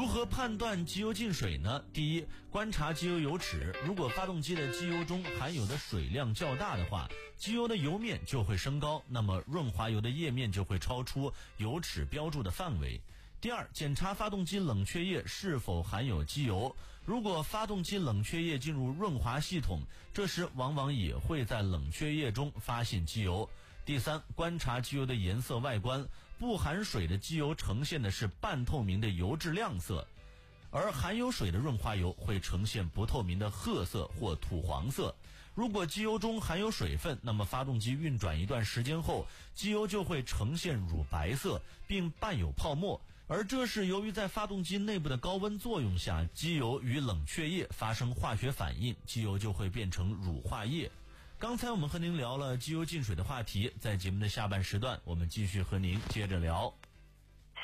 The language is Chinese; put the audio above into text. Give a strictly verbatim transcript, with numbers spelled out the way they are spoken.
何判断机油进水呢？第一，观察机油油尺，如果发动机的机油中含有的水量较大的话，机油的油面就会升高，那么润滑油的液面就会超出油尺标注的范围。第二，检查发动机冷却液是否含有机油，如果发动机冷却液进入润滑系统，这时往往也会在冷却液中发现机油。第三，观察机油的颜色外观，不含水的机油呈现的是半透明的油质亮色，而含有水的润滑油会呈现不透明的褐色或土黄色。如果机油中含有水分，那么发动机运转一段时间后，机油就会呈现乳白色并伴有泡沫，而这是由于在发动机内部的高温作用下，机油与冷却液发生化学反应，机油就会变成乳化液。刚才我们和您聊了机油进水的话题，在节目的下半时段，我们继续和您接着聊。